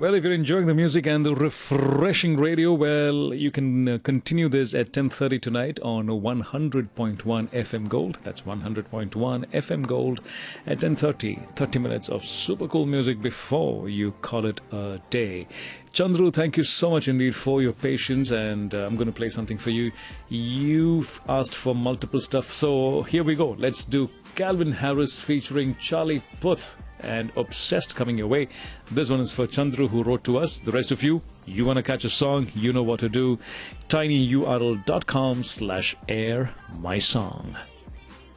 Well, if you're enjoying the music and the refreshing radio, well, you can continue this at 10:30 tonight on 100.1 FM Gold. That's 100.1 FM Gold at 10:30. 30 minutes of super cool music before you call it a day. Chandru, thank you so much indeed for your patience, and I'm going to play something for you. You've asked for multiple stuff, so here we go. Let's do Calvin Harris featuring Charlie Puth and Obsessed coming your way. This one is for Chandru, who wrote to us. The rest of you want to catch a song, you know what to do. tinyurl.com/air my song.